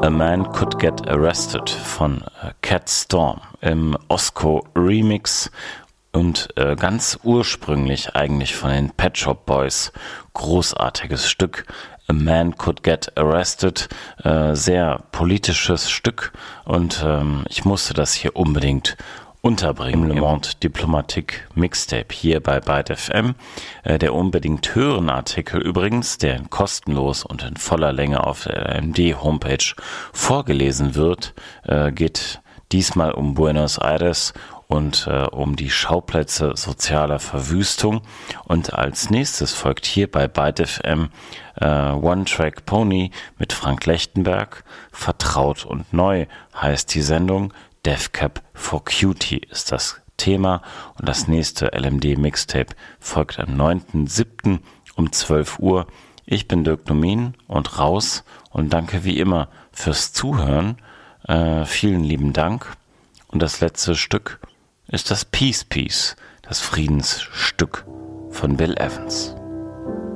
A Man Could Get Arrested von Cat Storm im Osco Remix und ganz ursprünglich eigentlich von den Pet Shop Boys. Großartiges Stück. A Man Could Get Arrested, sehr politisches Stück und ich musste das hier unbedingt unterbringen. Le Monde Diplomatique Mixtape hier bei Byte FM. Der unbedingt hören Artikel übrigens, der kostenlos und in voller Länge auf der LMD-Homepage vorgelesen wird, geht diesmal um Buenos Aires und um die Schauplätze sozialer Verwüstung. Und als nächstes folgt hier bei Byte FM One Track Pony mit Frank Lechtenberg. Vertraut und neu heißt die Sendung. Death Cab for Cutie ist das Thema und das nächste LMD Mixtape folgt am 9.7. um 12 Uhr. Ich bin Dirk Nomin und raus und danke wie immer fürs Zuhören. Vielen lieben Dank. Und das letzte Stück ist das Peace Piece, das Friedensstück von Bill Evans.